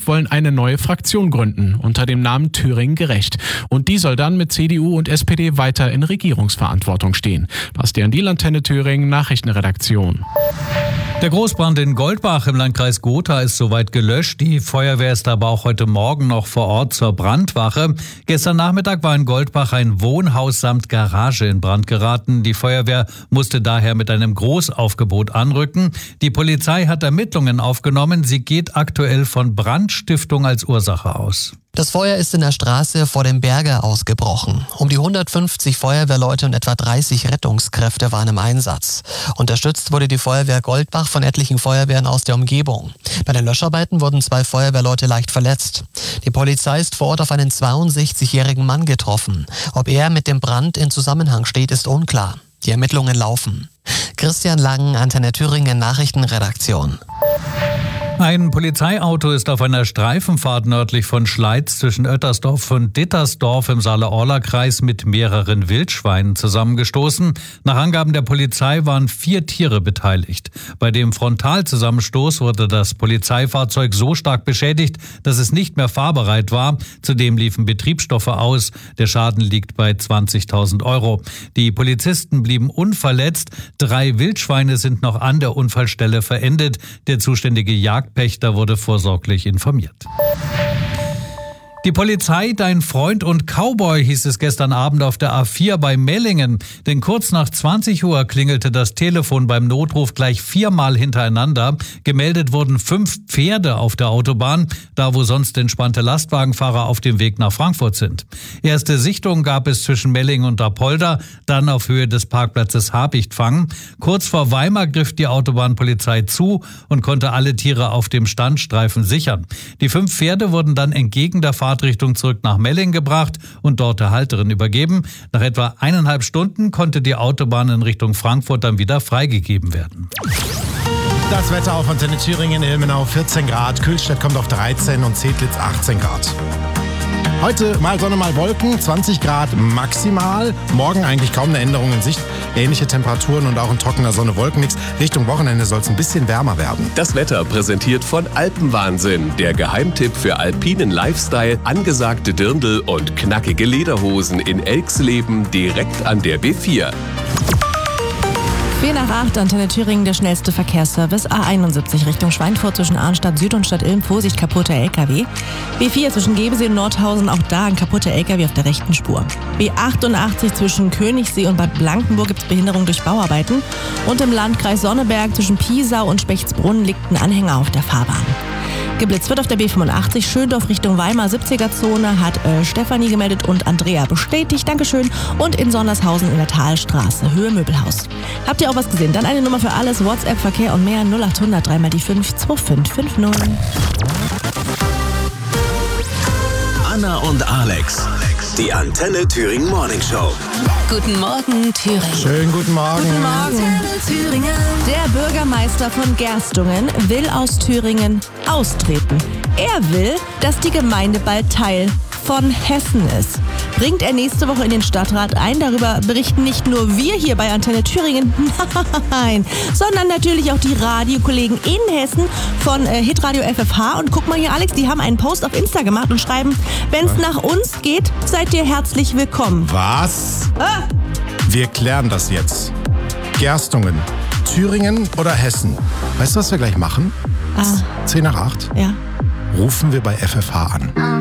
wollen eine neue Fraktion gründen unter dem Namen Thüringen gerecht. Und die soll dann mit CDU und SPD weiter in Regierungsverantwortung stehen. Bastian Diel, Antenne Thüringen, Nachrichtenredaktion. Der Großbrand in Goldbach im Landkreis Gotha ist soweit gelöscht. Die Feuerwehr ist aber auch heute Morgen noch vor Ort zur Brandwache. Gestern Nachmittag war in Goldbach ein Wohnhaus samt Garage in Brand geraten. Die Feuerwehr musste daher mit einem Großaufgebot anrücken. Die Polizei hat Ermittlungen aufgenommen. Sie geht aktuell von Brandstiftung als Ursache aus. Das Feuer ist in der Straße vor dem Berger ausgebrochen. Um die 150 Feuerwehrleute und etwa 30 Rettungskräfte waren im Einsatz. Unterstützt wurde die Feuerwehr Goldbach von etlichen Feuerwehren aus der Umgebung. Bei den Löscharbeiten wurden 2 Feuerwehrleute leicht verletzt. Die Polizei ist vor Ort auf einen 62-jährigen Mann getroffen. Ob er mit dem Brand in Zusammenhang steht, ist unklar. Die Ermittlungen laufen. Christian Lang, Antenne Thüringen, Nachrichtenredaktion. Ein Polizeiauto ist auf einer Streifenfahrt nördlich von Schleiz zwischen Oettersdorf und Dittersdorf im Saale-Orla-Kreis mit mehreren Wildschweinen zusammengestoßen. Nach Angaben der Polizei waren 4 Tiere beteiligt. Bei dem Frontalzusammenstoß wurde das Polizeifahrzeug so stark beschädigt, dass es nicht mehr fahrbereit war. Zudem liefen Betriebsstoffe aus. Der Schaden liegt bei 20.000 €. Die Polizisten blieben unverletzt. 3 Wildschweine sind noch an der Unfallstelle verendet. Der zuständige Jagdpächter wurde vorsorglich informiert. Die Polizei, dein Freund und Cowboy, hieß es gestern Abend auf der A4 bei Mellingen. Denn kurz nach 20 Uhr klingelte das Telefon beim Notruf gleich 4-mal hintereinander. Gemeldet wurden 5 Pferde auf der Autobahn, da wo sonst entspannte Lastwagenfahrer auf dem Weg nach Frankfurt sind. Erste Sichtungen gab es zwischen Mellingen und Apolda, dann auf Höhe des Parkplatzes Habichtfang. Kurz vor Weimar griff die Autobahnpolizei zu und konnte alle Tiere auf dem Standstreifen sichern. Die 5 Pferde wurden dann entgegen der Fahrtrichtung zurück nach Mellingen gebracht und dort der Halterin übergeben. Nach etwa 1,5 Stunden konnte die Autobahn in Richtung Frankfurt dann wieder freigegeben werden. Das Wetter auf Antenne Thüringen, Ilmenau 14 Grad, Kühlstedt kommt auf 13 und Zedlitz 18 Grad. Heute mal Sonne, mal Wolken, 20 Grad maximal. Morgen eigentlich kaum eine Änderung in Sicht. Ähnliche Temperaturen und auch in trockener Sonne, Wolkenmix. Richtung Wochenende soll es ein bisschen wärmer werden. Das Wetter präsentiert von Alpenwahnsinn. Der Geheimtipp für alpinen Lifestyle, angesagte Dirndl und knackige Lederhosen in Elxleben direkt an der B4. 7:45, Antenne Thüringen, der schnellste Verkehrsservice. A71 Richtung Schweinfurt zwischen Arnstadt Süd und Stadt Ilm. Vorsicht, kaputter LKW. B4 zwischen Gebesee und Nordhausen, auch da ein kaputter LKW auf der rechten Spur. B88 zwischen Königssee und Bad Blankenburg gibt es Behinderung durch Bauarbeiten. Und im Landkreis Sonneberg zwischen Piesau und Spechtsbrunn liegt ein Anhänger auf der Fahrbahn. Geblitzt wird auf der B85 Schöndorf Richtung Weimar 70er-Zone, hat Stefanie gemeldet und Andrea bestätigt. Dankeschön. Und in Sondershausen in der Talstraße, Höhe Möbelhaus. Habt ihr auch was gesehen? Dann eine Nummer für alles, WhatsApp, Verkehr und mehr, 0800 3 mal die 5 2550. Anna und Alex, die Antenne Thüringen Morning Show. Guten Morgen, Thüringen. Schönen guten Morgen. Guten Morgen, Thüringen. Der Bürgermeister von Gerstungen will aus Thüringen austreten. Er will, dass die Gemeinde bald Teil von Hessen ist. Bringt er nächste Woche in den Stadtrat ein. Darüber berichten nicht nur wir hier bei Antenne Thüringen, nein, sondern natürlich auch die Radiokollegen in Hessen von Hitradio FFH. Und guck mal hier, Alex, die haben einen Post auf Insta gemacht und schreiben, wenn es nach uns geht, seid ihr herzlich willkommen. Was? Wir klären das jetzt. Gerstungen, Thüringen oder Hessen? Weißt du, was wir gleich machen? 7:50. Ja. Rufen wir bei FFH an.